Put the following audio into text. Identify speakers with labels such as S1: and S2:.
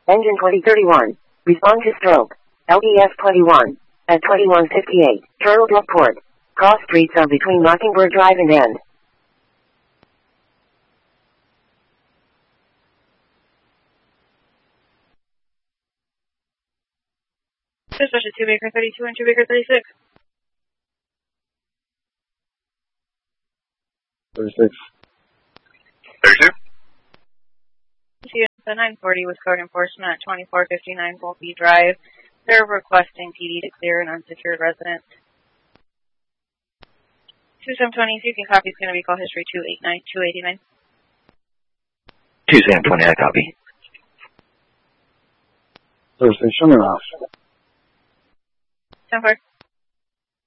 S1: Engine 2031. Respond to stroke. LDS 21. At 2158. Turtle Brook Port. Cross streets are between Mockingbird Drive and End.
S2: Dispatch 2 Baker 32 and 2 Baker 36.
S3: 36.
S4: 32.
S2: The 940 was code enforcement at 2459 Volpe Drive. They're requesting PD to clear an unsecured residence. 2720, so you can copy. It's going to be call history 289.
S5: 2720, I copy.
S3: Thursday, show me around.
S2: 10-4.